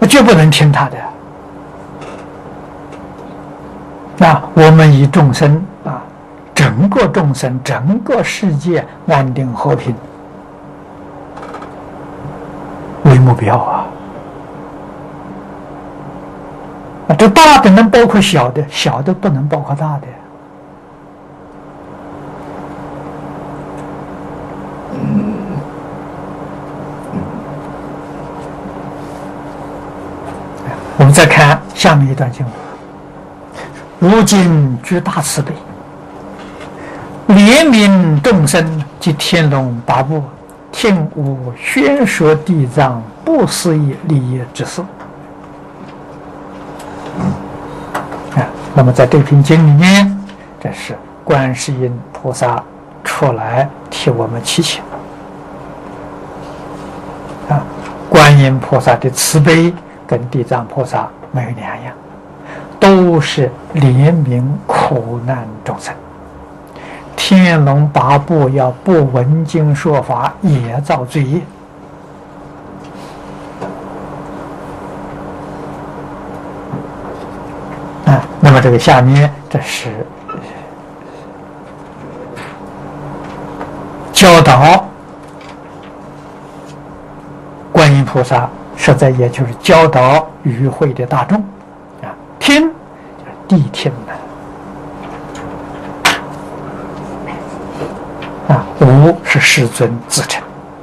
绝不能听他的。那我们以众生整个众生、整个世界安定和平为目标这大的能包括小的，小的不能包括大的。我们再看下面一段经文：如今具大慈悲，怜悯众生及天龙八部，听吾宣说地藏不思议利益之事。那么在这篇经里面，这是观世音菩萨出来替我们祈请观音菩萨的慈悲跟地藏菩萨没有两样，都是怜悯苦难众生。天龙八部要不闻经说法，也造罪业。那么这个下面这是教导观音菩萨，实在也就是教导与会的大众听谛听吾是世尊自称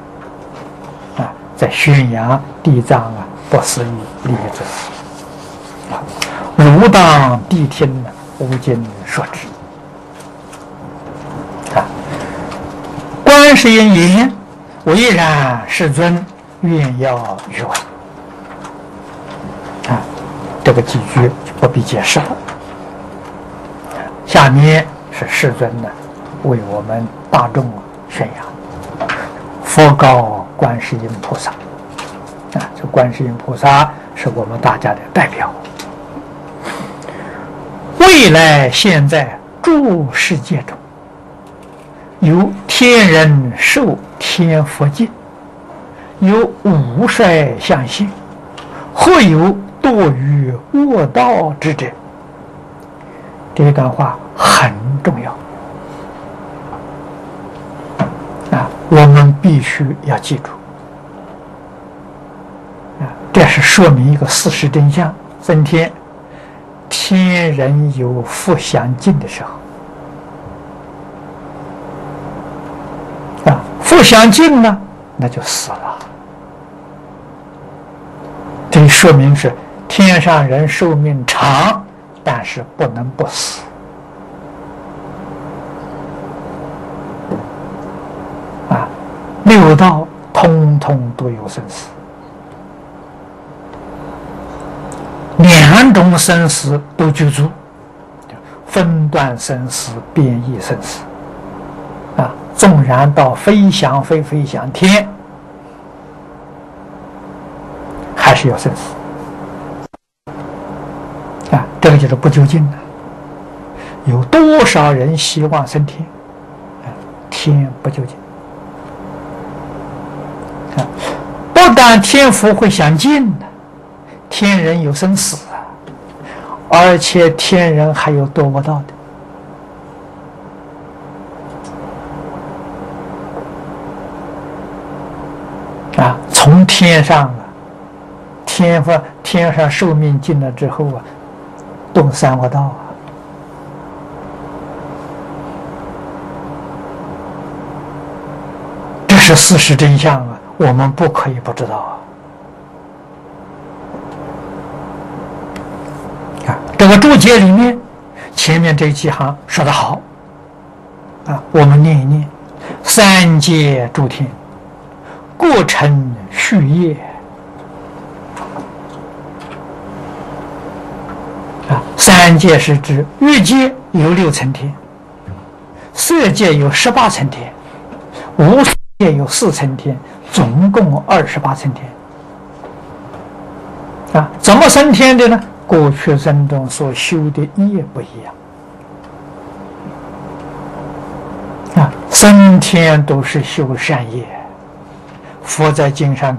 在宣扬地藏不思议利益之事。如当谛听吾今说之。观世音言：唯然世尊愿要与会。这个几句就不必解释了。下面是世尊为我们大众宣扬。佛告观世音菩萨，这观世音菩萨是我们大家的代表。未来现在诸世界中，有天人受天福尽，有无衰相现，或有堕于恶道之者。这段话很重要我们必须要记住这是说明一个事实真相。增添天人有福享尽的时候福享尽了，那就死了。这说明是天上人寿命长，但是不能不死六道通通都有生死，两种生死都具足，分段生死、变异生死纵然到飞翔天，还是有生死这个就是不究竟的。有多少人希望升天天不究竟不但天福会享尽天人有生死而且天人还有堕恶道的从天上天上寿命尽了之后堕三恶道这是事实真相我们不可以不知道这个注解里面前面这几行说得好我们念一念：三界诸天各成序业三界是指欲界有6层天，色界有18层天，无色界有4层天，总共28层天怎么升天的呢？过去生中所修的业不一样升天都是修善业。佛在经上